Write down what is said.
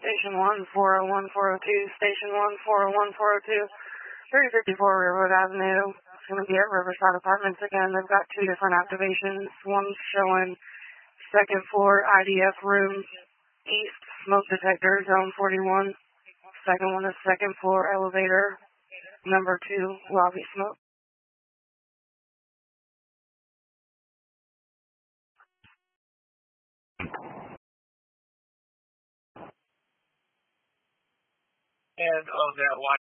Station 1, 401, 402, Station 1, 401, 402, 3054 Railroad Avenue. It's going to be at Riverside Apartments again. They've got two different activations. One's showing second floor IDF room east, smoke detector, zone 41. Second one is second floor elevator, number 2, lobby smoke. And of that